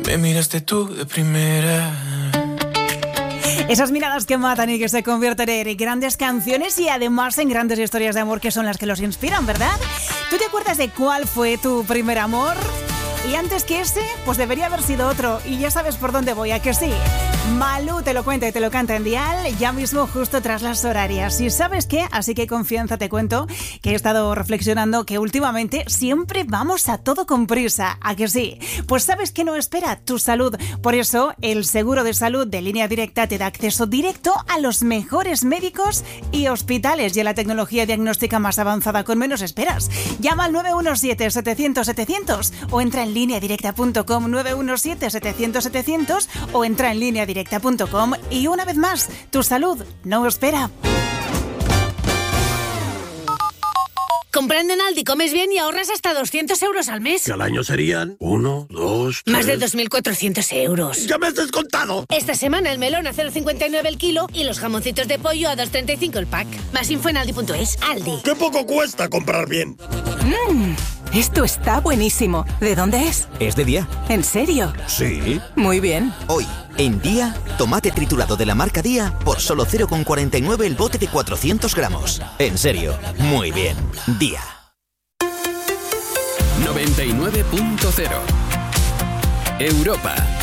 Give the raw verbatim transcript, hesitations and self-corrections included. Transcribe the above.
Me miraste tú de primera. Esas miradas que matan y que se convierten en grandes canciones y además en grandes historias de amor que son las que los inspiran, ¿verdad? ¿Tú te acuerdas de cuál fue tu primer amor? Y antes que ese, pues debería haber sido otro. Y ya sabes por dónde voy, ¿a que sí? Malú te lo cuenta y te lo canta en Dial, ya mismo justo tras las horarias. ¿Y sabes qué? Así que confianza, te cuento que he estado reflexionando que últimamente siempre vamos a todo con prisa, ¿a que sí? Pues sabes que no espera tu salud. Por eso, el seguro de salud de Línea Directa te da acceso directo a los mejores médicos y hospitales y a la tecnología diagnóstica más avanzada con menos esperas. Llama al nueve uno siete, setecientos, setecientos o entra en línea directa punto com, nueve uno siete, setecientos, setecientos o entra en línea directa punto com y una vez más, tu salud no espera. Comprando en Aldi comes bien y ahorras hasta doscientos euros al mes. Que al año serían uno, dos, tres... Más de dos mil cuatrocientos euros. ¡Ya me has descontado! Esta semana el melón a cero coma cincuenta y nueve el kilo y los jamoncitos de pollo a dos coma treinta y cinco el pack. Más info en aldi punto es. Aldi. ¡Qué poco cuesta comprar bien! Mmm, esto está buenísimo. ¿De dónde es? Es de Día. ¿En serio? Sí. Muy bien. Hoy, en Día, tomate triturado de la marca Día por solo cero coma cuarenta y nueve el bote de cuatrocientos gramos. En serio, muy bien. Día. noventa y nueve punto cero Europa.